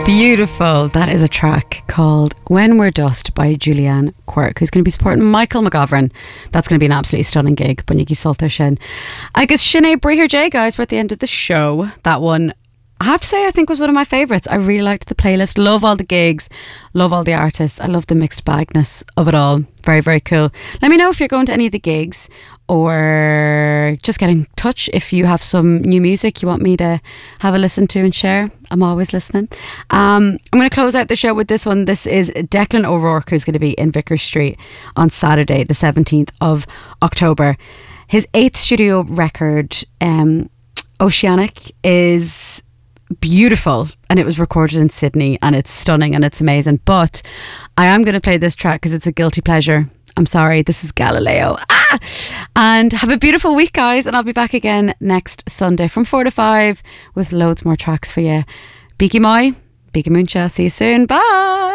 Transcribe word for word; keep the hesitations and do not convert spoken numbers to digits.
Beautiful. That is a track called When We're Dust by Julianne Quirk, who's going to be supporting Michael McGovern. That's going to be an absolutely stunning gig. Bunyagi Salter Shin. I guess Sinead Breher J, guys, we're at the end of the show. That one, I have to say, I think was one of my favourites. I really liked the playlist. Love all the gigs. Love all the artists. I love the mixed bagness of it all. Very, very cool. Let me know if you're going to any of the gigs, or just get in touch if you have some new music you want me to have a listen to and share. I'm always listening. Um, I'm going to close out the show with this one. This is Declan O'Rourke, who's going to be in Vickers Street on Saturday, the seventeenth of October. His eighth studio record, um, Oceanic, is beautiful, and it was recorded in Sydney, and it's stunning and it's amazing. But I am going to play this track because it's a guilty pleasure. I'm sorry, this is Galileo. Ah! And have a beautiful week, guys, and I'll be back again next Sunday from four to five with loads more tracks for you. Biki Moi, Biki Muncha, see you soon, bye.